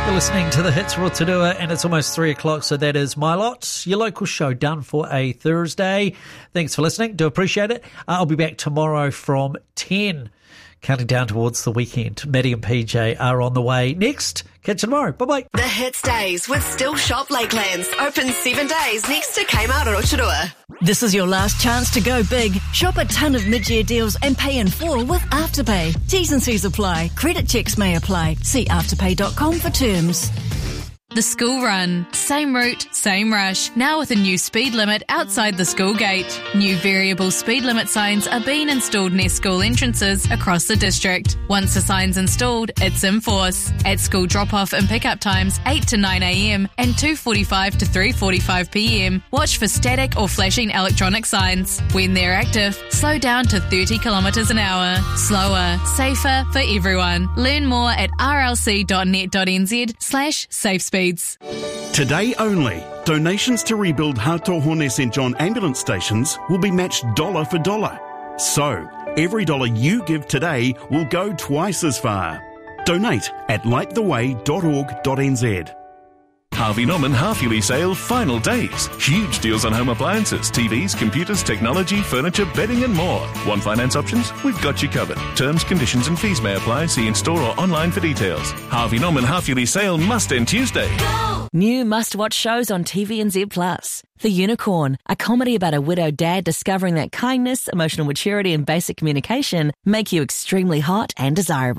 You're listening to the Hits Rotorua, and it's almost 3 o'clock, so that is my lot. Your local show done for a Thursday. Thanks for listening. Do appreciate it. I'll be back tomorrow from 10, counting down towards the weekend. Maddie and PJ are on the way next. Catch you tomorrow. Bye-bye. The Hits Days with Still Shop Lakelands. Open 7 days next to Kmart Rotorua. This is your last chance to go big. Shop a ton of mid-year deals and pay in full with Afterpay. T's and C's apply. Credit checks may apply. See afterpay.com for terms. The school run. Same route, same rush. Now with a new speed limit outside the school gate. New variable speed limit signs are being installed near school entrances across the district. Once the sign's installed, it's in force. At school drop-off and pick-up times 8 to 9 a.m. and 2:45 to 3:45 p.m. Watch for static or flashing electronic signs. When they're active, slow down to 30 kilometres an hour. Slower, safer for everyone. Learn more at rlc.net.nz/safespeed. Today only, donations to rebuild Hatohone St John ambulance stations will be matched dollar for dollar. So, every dollar you give today will go twice as far. Donate at lighttheway.org.nz. Harvey Norman half-yearly sale final days. Huge deals on home appliances, TVs, computers, technology, furniture, bedding and more. Want finance options? We've got you covered. Terms, conditions and fees may apply. See in-store or online for details. Harvey Norman half-yearly sale must end Tuesday. New must-watch shows on TVNZ+. The Unicorn, a comedy about a widowed dad discovering that kindness, emotional maturity and basic communication make you extremely hot and desirable.